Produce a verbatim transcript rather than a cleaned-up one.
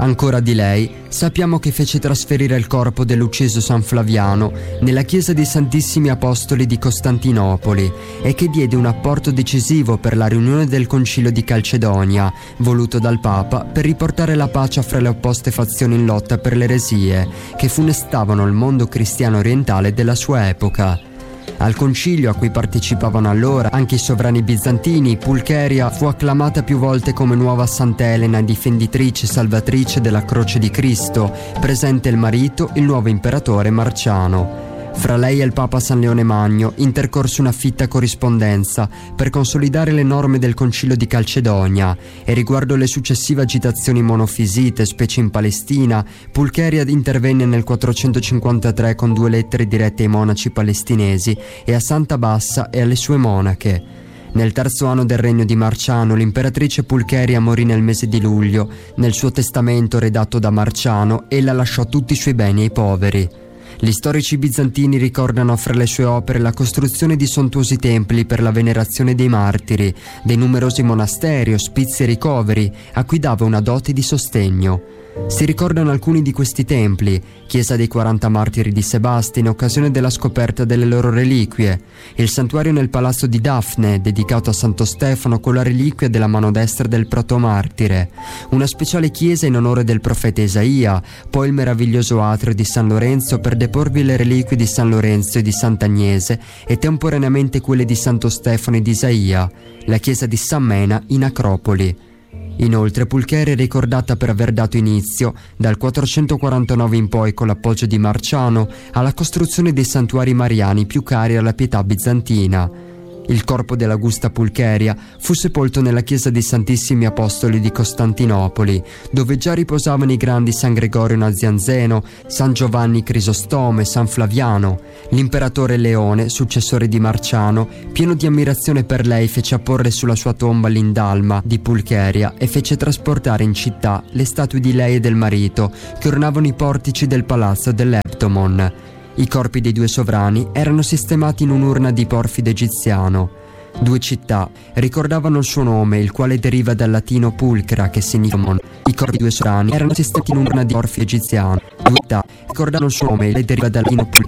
Ancora di lei sappiamo che fece trasferire il corpo dell'ucciso San Flaviano nella chiesa dei Santissimi Apostoli di Costantinopoli e che diede un apporto decisivo per la riunione del Concilio di Calcedonia, voluto dal Papa per riportare la pace fra le opposte fazioni in lotta per le eresie che funestavano il mondo cristiano orientale della sua epoca. Al concilio, a cui partecipavano allora anche i sovrani bizantini, Pulcheria fu acclamata più volte come nuova Santa Elena, difenditrice e salvatrice della croce di Cristo, presente il marito, il nuovo imperatore Marciano. Fra lei e il Papa San Leone Magno intercorse una fitta corrispondenza per consolidare le norme del Concilio di Calcedonia, e riguardo le successive agitazioni monofisite, specie in Palestina, Pulcheria intervenne nel quattrocentocinquantatré con due lettere dirette ai monaci palestinesi e a Santa Bassa e alle sue monache. Nel terzo anno del regno di Marciano, l'imperatrice Pulcheria morì nel mese di luglio. Nel suo testamento redatto da Marciano, ella lasciò tutti i suoi beni ai poveri. Gli storici bizantini ricordano fra le sue opere la costruzione di sontuosi templi per la venerazione dei martiri, dei numerosi monasteri, ospizi e ricoveri, a cui dava una dote di sostegno. Si ricordano alcuni di questi templi: chiesa dei quaranta martiri di Sebasti in occasione della scoperta delle loro reliquie, il santuario nel palazzo di Dafne dedicato a Santo Stefano con la reliquia della mano destra del protomartire, una speciale chiesa in onore del profeta Isaia, poi il meraviglioso atrio di San Lorenzo per deporvi le reliquie di San Lorenzo e di Sant'Agnese e temporaneamente quelle di Santo Stefano e di Isaia, la chiesa di San Mena in Acropoli. Inoltre Pulcheria è ricordata per aver dato inizio, dal quattrocentoquarantanove in poi con l'appoggio di Marciano, alla costruzione dei santuari mariani più cari alla pietà bizantina. Il corpo dell'Augusta Pulcheria fu sepolto nella chiesa dei Santissimi Apostoli di Costantinopoli, dove già riposavano i grandi San Gregorio Nazianzeno, San Giovanni Crisostome, San Flaviano. L'imperatore Leone, successore di Marciano, pieno di ammirazione per lei, fece apporre sulla sua tomba l'indalma di Pulcheria e fece trasportare in città le statue di lei e del marito che ornavano i portici del palazzo dell'Eptomon. I corpi dei due sovrani erano sistemati in un'urna di porfido egiziano. Due città ricordavano il suo nome, il quale deriva dal latino pulcra, che significa mon. I corpi dei due sovrani erano sistemati in un'urna di porfido egiziano. Due città ricordavano il suo nome, il quale deriva dal latino pulcra,